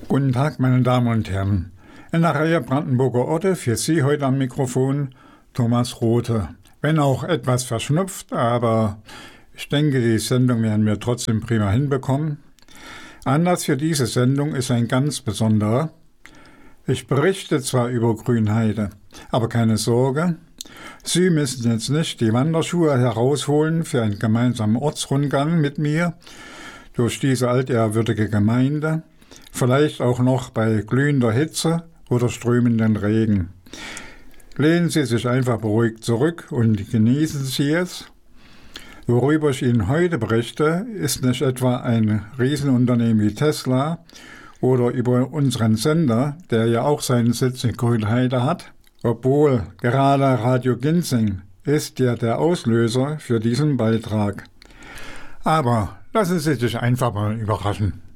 Guten Tag, meine Damen und Herren. In der Reihe Brandenburger Orte für Sie heute am Mikrofon Thomas Rothe. Wenn auch etwas verschnupft, aber ich denke, die Sendung werden wir trotzdem prima hinbekommen. Anlass für diese Sendung ist ein ganz besonderer. Ich berichte zwar über Grünheide, aber keine Sorge, Sie müssen jetzt nicht die Wanderschuhe herausholen für einen gemeinsamen Ortsrundgang mit mir durch diese altehrwürdige Gemeinde, vielleicht auch noch bei glühender Hitze oder strömenden Regen. Lehnen Sie sich einfach beruhigt zurück und genießen Sie es. Worüber ich Ihnen heute berichte, ist nicht etwa ein Riesenunternehmen wie Tesla oder über unseren Sender, der ja auch seinen Sitz in Grünheide hat, obwohl gerade Radio Ginsing ist ja der Auslöser für diesen Beitrag. Aber lassen Sie sich einfach mal überraschen.